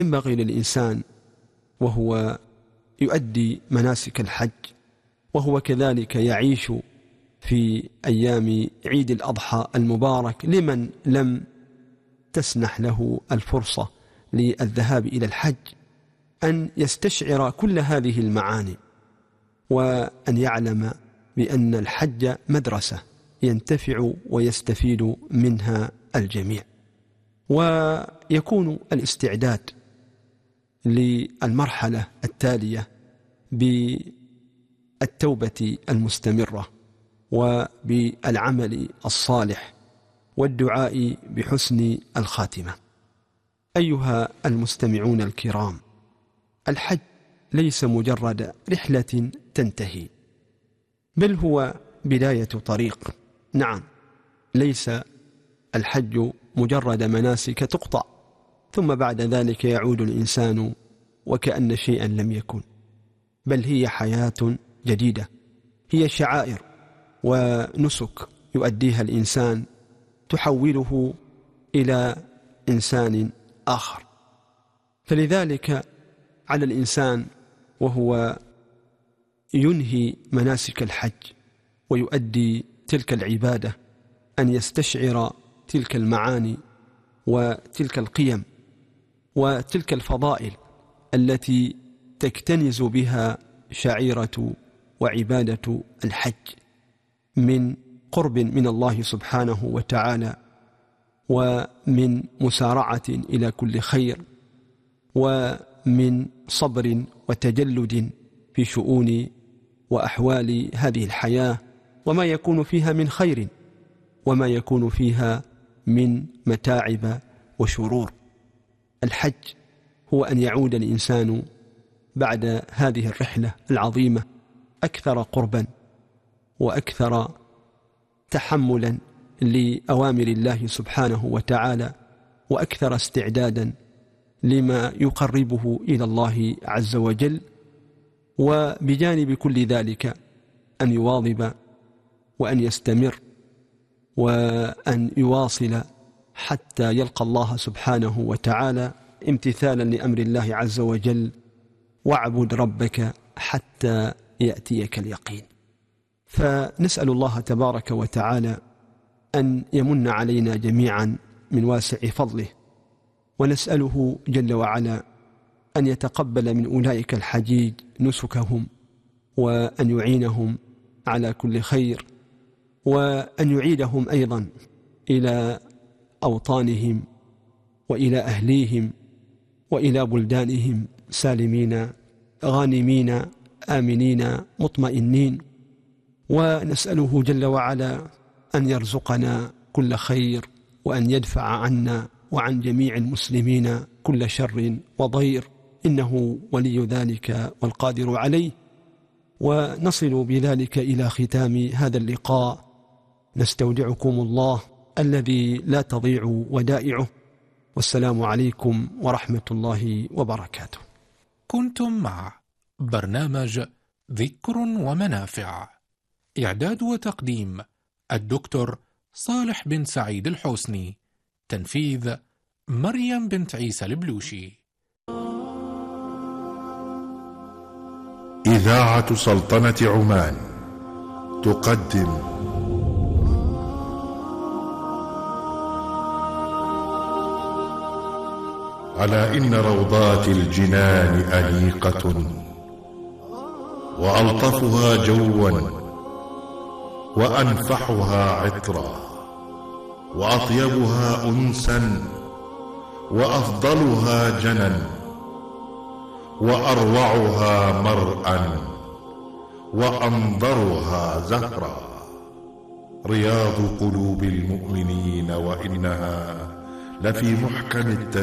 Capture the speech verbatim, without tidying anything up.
ينبغي للإنسان وهو يؤدي مناسك الحج وهو كذلك يعيش في أيام عيد الأضحى المبارك، لمن لم تسنح له الفرصة للذهاب إلى الحج، أن يستشعر كل هذه المعاني، وأن يعلم بأن الحج مدرسة ينتفع ويستفيد منها الجميع. ويكون الاستعداد للمرحلة التالية بالتوبة المستمرة وبالعمل الصالح والدعاء بحسن الخاتمة. أيها المستمعون الكرام، الحج ليس مجرد رحلة تنتهي، بل هو بداية طريق. نعم، ليس الحج مجرد مناسك تقطع ثم بعد ذلك يعود الإنسان وكأن شيئا لم يكن، بل هي حياة جديدة، هي شعائر ونسك يؤديها الإنسان تحوله إلى إنسان آخر. فلذلك على الإنسان وهو ينهي مناسك الحج ويؤدي تلك العبادة أن يستشعر تلك المعاني وتلك القيم وتلك الفضائل التي تكتنز بها شعيرة وعبادة الحج من قرب من الله سبحانه وتعالى، ومن مسارعة إلى كل خير، ومن صبر وتجلد في شؤون وأحوال هذه الحياة وما يكون فيها من خير وما يكون فيها من متاعب وشرور. الحج هو أن يعود الإنسان بعد هذه الرحلة العظيمة أكثر قربا وأكثر تحملا لأوامر الله سبحانه وتعالى، وأكثر استعدادا لما يقربه إلى الله عز وجل. وبجانب كل ذلك أن يواظب وأن يستمر وأن يواصل حتى يلقى الله سبحانه وتعالى، امتثالا لأمر الله عز وجل: واعبد ربك حتى يأتيك اليقين. فنسأل الله تبارك وتعالى أن يمن علينا جميعا من واسع فضله، ونسأله جل وعلا أن يتقبل من أولئك الحجيج نسكهم، وأن يعينهم على كل خير، وأن يعيدهم أيضا إلى أوطانهم وإلى أهليهم وإلى بلدانهم سالمين غانمين آمنين مطمئنين. ونسأله جل وعلا أن يرزقنا كل خير، وأن يدفع عنا وعن جميع المسلمين كل شر وضير، إنه ولي ذلك والقادر عليه. ونصل بذلك إلى ختام هذا اللقاء، نستودعكم الله الذي لا تضيع ودائعه، والسلام عليكم ورحمة الله وبركاته. كنتم مع برنامج ذكر ومنافع، إعداد وتقديم الدكتور صالح بن سعيد الحسني، تنفيذ مريم بنت عيسى البلوشي. إذاعة سلطنة عمان تقدم على إن روضات الجنان أنيقة، وألطفها جوا وأنفحها عطرا، وأطيبها أنسا وأفضلها جنا، وأروعها مرءا وأنظرها زهرا، رياض قلوب المؤمنين، وإنها لفي محكم التنزيل